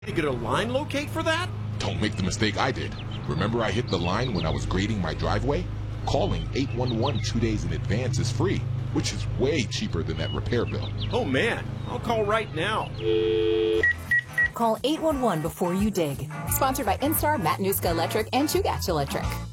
You get a line locate for that? Don't make the mistake I did. Remember I hit the line when I was grading my driveway? Calling 811 2 days in advance is free, which is way cheaper than that repair bill. Oh man, I'll call right now. Call 811 before you dig. Sponsored by Instar, Matanuska Electric, and Chugach Electric.